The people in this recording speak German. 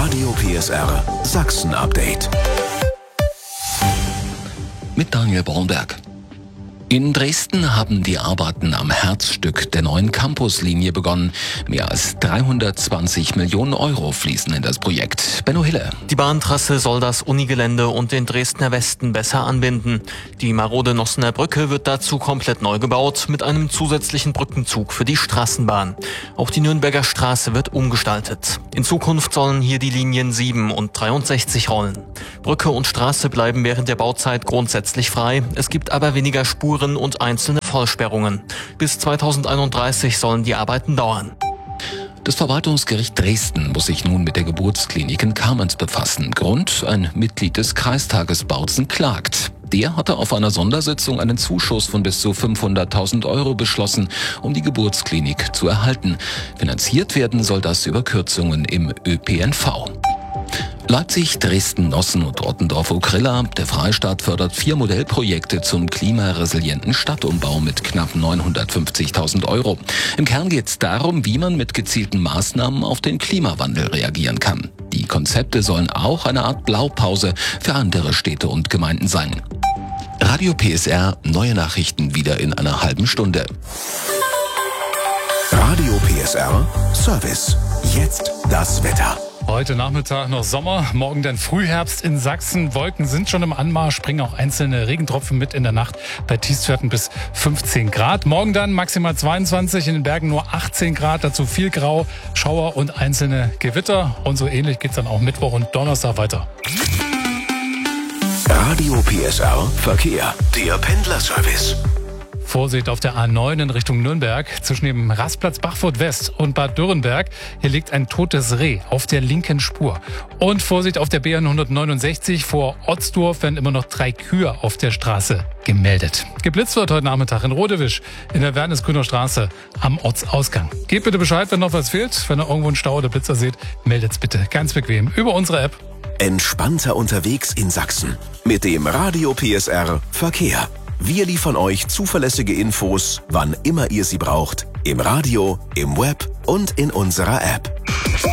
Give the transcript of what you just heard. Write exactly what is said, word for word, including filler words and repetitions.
Radio P S R Sachsen Update. Mit Daniel Bornberg. In Dresden haben die Arbeiten am Herzstück der neuen Campuslinie begonnen. Mehr als dreihundertzwanzig Millionen Euro fließen in das Projekt. Benno Hille. Die Bahntrasse soll das Unigelände und den Dresdner Westen besser anbinden. Die marode Nossener Brücke wird dazu komplett neu gebaut, mit einem zusätzlichen Brückenzug für die Straßenbahn. Auch die Nürnberger Straße wird umgestaltet. In Zukunft sollen hier die Linien sieben und dreiundsechzig rollen. Brücke und Straße bleiben während der Bauzeit grundsätzlich frei. Es gibt aber weniger Spuren und einzelne Vollsperrungen. Bis zweitausendeinunddreißig sollen die Arbeiten dauern. Das Verwaltungsgericht Dresden muss sich nun mit der Geburtsklinik in Kamenz befassen. Grund: ein Mitglied des Kreistages Bautzen klagt. Der hatte auf einer Sondersitzung einen Zuschuss von bis zu fünfhunderttausend Euro beschlossen, um die Geburtsklinik zu erhalten. Finanziert werden soll das über Kürzungen im Ö P N V. Leipzig, Dresden, Nossen und Ottendorf-Okrilla. Der Freistaat fördert vier Modellprojekte zum klimaresilienten Stadtumbau mit knapp neunhundertfünfzigtausend Euro. Im Kern geht es darum, wie man mit gezielten Maßnahmen auf den Klimawandel reagieren kann. Die Konzepte sollen auch eine Art Blaupause für andere Städte und Gemeinden sein. Radio P S R, neue Nachrichten wieder in einer halben Stunde. Radio P S R Service. Jetzt das Wetter. Heute Nachmittag noch Sommer, morgen dann Frühherbst in Sachsen. Wolken sind schon im Anmarsch, bringen auch einzelne Regentropfen mit in der Nacht bei Tiefstwerten bis fünfzehn Grad. Morgen dann maximal zweiundzwanzig, in den Bergen nur achtzehn Grad, dazu viel Grau, Schauer und einzelne Gewitter. Und so ähnlich geht's dann auch Mittwoch und Donnerstag weiter. Radio P S R Verkehr, der Pendlerservice. Vorsicht auf der A neun in Richtung Nürnberg. Zwischen dem Rastplatz Bachfurt West und Bad Dürrenberg. Hier liegt ein totes Reh auf der linken Spur. Und Vorsicht auf der B hundertneunundsechzig vor Otzdorf werden immer noch drei Kühe auf der Straße gemeldet. Geblitzt wird heute Nachmittag in Rodewisch in der Wernesgrüner Straße am Ortsausgang. Gebt bitte Bescheid, wenn noch was fehlt. Wenn ihr irgendwo einen Stau oder Blitzer seht, meldet's bitte ganz bequem über unsere App. Entspannter unterwegs in Sachsen mit dem Radio P S R Verkehr. Wir liefern euch zuverlässige Infos, wann immer ihr sie braucht. Im Radio, im Web und in unserer App.